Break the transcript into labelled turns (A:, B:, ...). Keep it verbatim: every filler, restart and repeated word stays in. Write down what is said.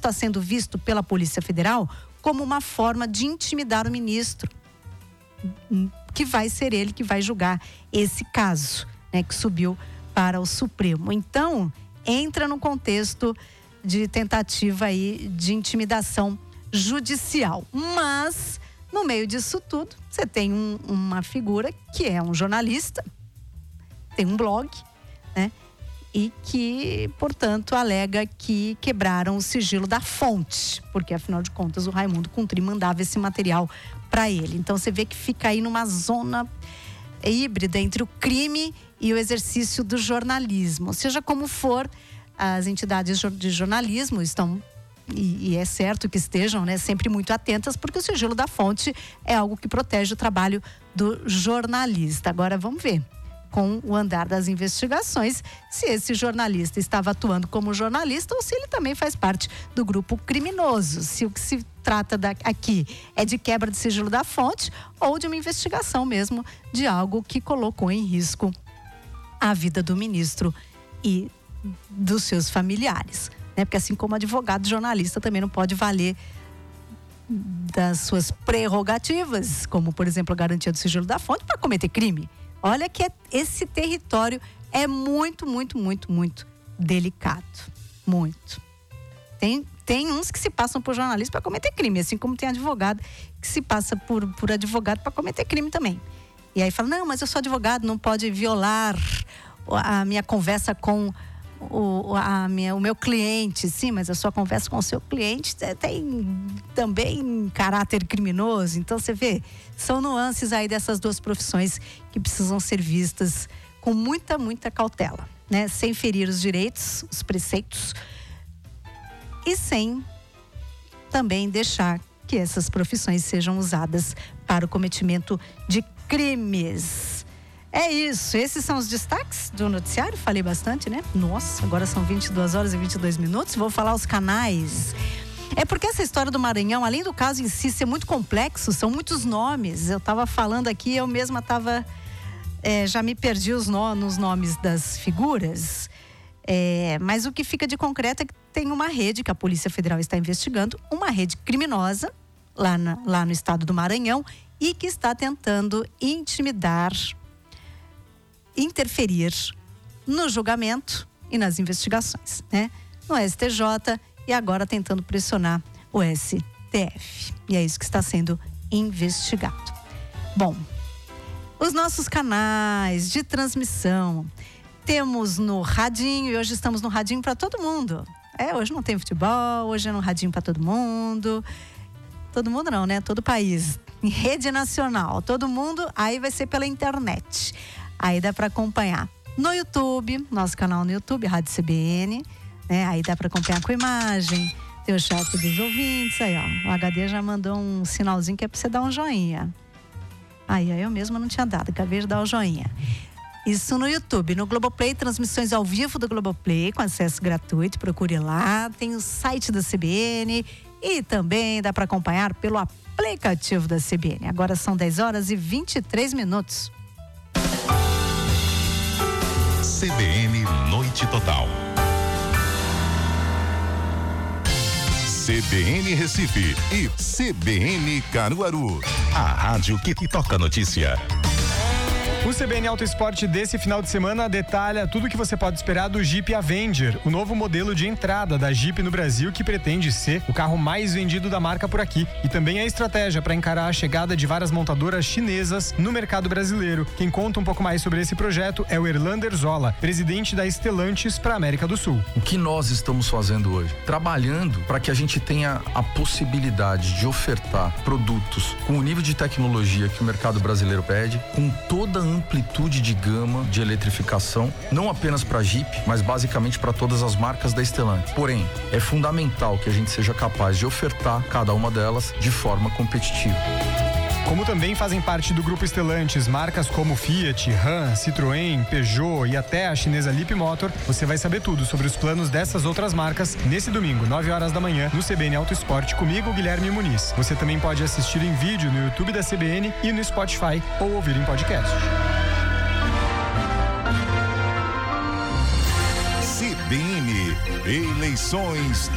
A: está sendo visto pela Polícia Federal como uma forma de intimidar o ministro, que vai ser ele que vai julgar esse caso, né, que subiu para o Supremo. Então, entra no contexto de tentativa aí de intimidação judicial. Mas, no meio disso tudo, você tem um, uma figura que é um jornalista, tem um blog, né? E que, portanto, alega que quebraram o sigilo da fonte, porque, afinal de contas, o Raimundo Contri mandava esse material para ele. Então, você vê que fica aí numa zona híbrida entre o crime e o exercício do jornalismo. Seja como for, as entidades de jornalismo estão, e, e é certo que estejam, né, sempre muito atentas, porque o sigilo da fonte é algo que protege o trabalho do jornalista. Agora, vamos ver, com o andar das investigações, se esse jornalista estava atuando como jornalista ou se ele também faz parte do grupo criminoso. Se o que se trata da, aqui é de quebra de sigilo da fonte ou de uma investigação mesmo de algo que colocou em risco a vida do ministro e dos seus familiares, né? Porque assim como advogado, jornalista também não pode valer das suas prerrogativas, como por exemplo a garantia do sigilo da fonte, para cometer crime. Olha que é, esse território é muito, muito, muito, muito delicado. Muito. Tem, tem uns que se passam por jornalista para cometer crime, assim como tem advogado que se passa por, por advogado para cometer crime também. E aí fala, não, mas eu sou advogado, não pode violar a minha conversa com o, a minha, o meu cliente. Sim, mas a sua conversa com o seu cliente tem também caráter criminoso. Então você vê, são nuances aí dessas duas profissões que precisam ser vistas com muita, muita cautela, né? Sem ferir os direitos, os preceitos, e sem também deixar que essas profissões sejam usadas para o cometimento de crimes. É isso, esses são os destaques do noticiário, falei bastante, né? Nossa, agora são vinte e duas horas e vinte e dois minutos, vou falar os canais. É porque essa história do Maranhão, além do caso em si ser muito complexo, são muitos nomes. Eu estava falando aqui, eu mesma estava, é, já me perdi os no, nos nomes das figuras, é, mas o que fica de concreto é que tem uma rede que a Polícia Federal está investigando, uma rede criminosa lá, na, lá no estado do Maranhão e que está tentando intimidar, interferir no julgamento e nas investigações, né? No S T J e agora tentando pressionar o S T F. E é isso que está sendo investigado. Bom, os nossos canais de transmissão, temos no radinho, e hoje estamos no radinho para todo mundo. É, hoje não tem futebol, hoje é no radinho para todo mundo. Todo mundo não, né? Todo o país. Em rede nacional, todo mundo, aí vai ser pela internet. Aí dá para acompanhar no YouTube, nosso canal no YouTube, Rádio C B N, né? Aí dá para acompanhar com imagem, tem o chat dos ouvintes, aí ó, o H D já mandou um sinalzinho que é para você dar um joinha. Aí, aí eu mesma não tinha dado, acabei de dar o joinha. Isso no YouTube, no Globoplay, transmissões ao vivo do Globoplay, com acesso gratuito, procure lá, tem o site da C B N e também dá para acompanhar pelo aplicativo da C B N. Agora são dez horas e vinte e três minutos.
B: C B N Noite Total. C B N Recife e C B N Caruaru. A rádio que toca notícia.
C: O C B N Auto Esporte desse final de semana detalha tudo o que você pode esperar do Jeep Avenger, o novo modelo de entrada da Jeep no Brasil que pretende ser o carro mais vendido da marca por aqui. E também a estratégia para encarar a chegada de várias montadoras chinesas no mercado brasileiro. Quem conta um pouco mais sobre esse projeto é o Erlander Zola, presidente da Stellantis para a América do Sul.
D: O que nós estamos fazendo hoje? Trabalhando para que a gente tenha a possibilidade de ofertar produtos com o nível de tecnologia que o mercado brasileiro pede, com toda a amplitude de gama de eletrificação, não apenas para Jeep, mas basicamente para todas as marcas da Stellantis. Porém, é fundamental que a gente seja capaz de ofertar cada uma delas de forma competitiva.
C: Como também fazem parte do grupo Stellantis marcas como Fiat, Ram, Citroën, Peugeot e até a chinesa Leapmotor, você vai saber tudo sobre os planos dessas outras marcas nesse domingo, nove horas da manhã, no C B N Auto Esporte, comigo, Guilherme Muniz. Você também pode assistir em vídeo no YouTube da C B N e no Spotify ou ouvir em podcast.
B: C B N Eleições